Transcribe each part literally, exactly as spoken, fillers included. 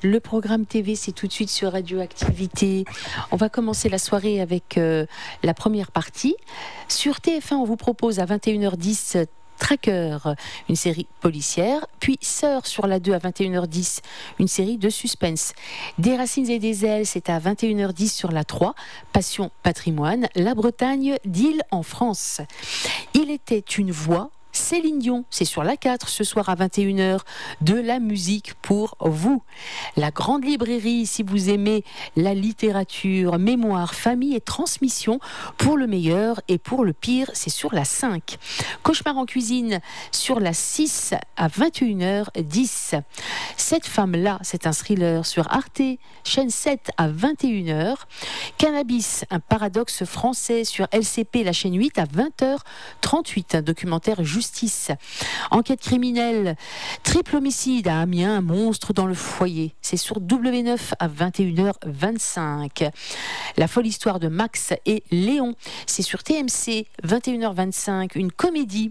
Le programme T V, c'est tout de suite sur Radioactivité. On va commencer la soirée avec euh, la première partie. Sur T F un, on vous propose à vingt et une heures dix Tracker, une série policière, puis Sœur sur la deux à vingt et une heures dix, une série de suspense. Des racines et des ailes, c'est à vingt et une heures dix sur la trois, Passion patrimoine, la Bretagne d'Île en France. Il était une voix, Céline Dion, c'est sur la quatre ce soir à vingt et une heures, de la musique pour vous. La Grande Librairie, si vous aimez la littérature, mémoire, famille et transmission, pour le meilleur et pour le pire, c'est sur la cinq. Cauchemar en cuisine, sur la six à vingt et une heures dix. Cette femme-là, c'est un thriller sur Arte, chaîne sept à vingt et une heures. Cannabis, un paradoxe français sur L C P, la chaîne huit à vingt heures trente-huit, un documentaire justice. Enquête criminelle, triple homicide à Amiens, un monstre dans le foyer. C'est sur W neuf à vingt et une heures vingt-cinq. La folle histoire de Max et Léon, c'est sur T M C, vingt et une heures vingt-cinq, une comédie.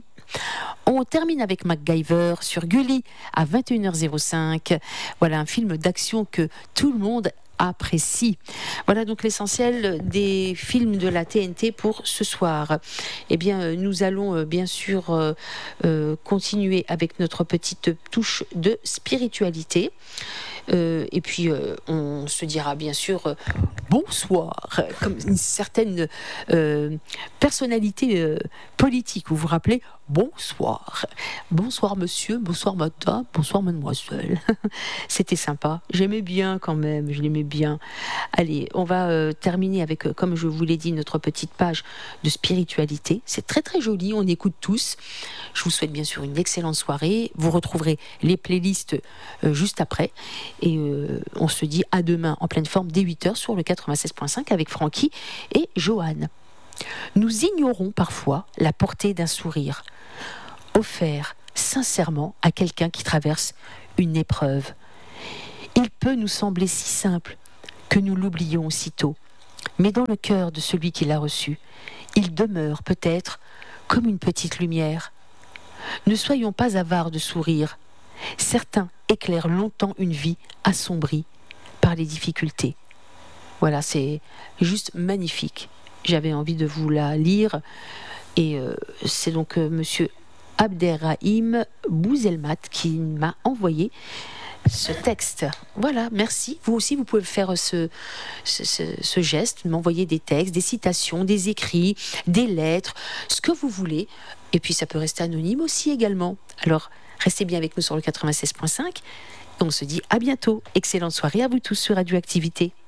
On termine avec MacGyver sur Gulli à vingt et une heures cinq. Voilà un film d'action que tout le monde apprécie. Voilà donc l'essentiel des films de la T N T pour ce soir. Eh bien, nous allons euh, bien sûr euh, euh, continuer avec notre petite touche de spiritualité. Euh, et puis, euh, on se dira bien sûr euh, bonsoir, comme une certaine euh, personnalité euh, politique. Vous vous rappelez, bonsoir. Bonsoir monsieur, bonsoir madame, bonsoir mademoiselle. C'était sympa, j'aimais bien quand même, je l'aimais bien. Allez, on va euh, terminer avec, euh, comme je vous l'ai dit, notre petite page de spiritualité. C'est très très joli, on écoute tous. Je vous souhaite bien sûr une excellente soirée. Vous retrouverez les playlists euh, juste après. Et euh, on se dit à demain en pleine forme dès huit heures sur le quatre-vingt-seize virgule cinq avec Francky et Johan. Nous ignorons parfois la portée d'un sourire offert sincèrement à quelqu'un qui traverse une épreuve. Il peut nous sembler si simple que nous l'oublions aussitôt, mais dans le cœur de celui qui l'a reçu, il demeure peut-être comme une petite lumière. Ne soyons pas avares de sourires. Certains éclairent longtemps une vie assombrie par les difficultés. Voilà, c'est juste magnifique. J'avais envie de vous la lire. Et euh, c'est donc euh, monsieur Abderrahim Bouzelmat qui m'a envoyé ce texte. Voilà, merci. Vous aussi, vous pouvez faire ce, ce, ce, ce geste, m'envoyer des textes, des citations, des écrits, des lettres, ce que vous voulez. Et puis, ça peut rester anonyme aussi également. Alors, restez bien avec nous sur le quatre-vingt-seize virgule cinq. On se dit à bientôt. Excellente soirée à vous tous sur Radioactivité.